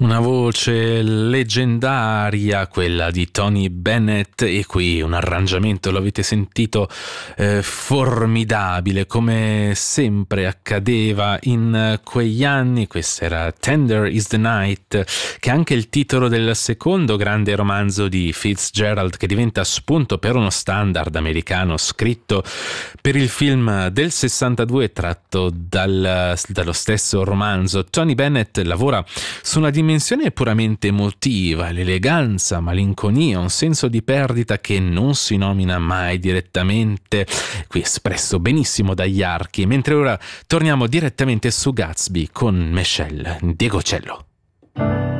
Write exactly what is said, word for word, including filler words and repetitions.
Una voce leggendaria, quella di Tony Bennett, e qui un arrangiamento, lo avete sentito, eh, formidabile, come sempre accadeva in quegli anni. Questo era Tender is the Night, che è anche il titolo del secondo grande romanzo di Fitzgerald, che diventa spunto per uno standard americano scritto per il film del sessantadue tratto dal, dallo stesso romanzo. Tony Bennett lavora su una dimensione puramente emotiva, l'eleganza, malinconia, un senso di perdita che non si nomina mai direttamente, qui espresso benissimo dagli archi, mentre ora torniamo direttamente su Gatsby con Michelle Diego Cello.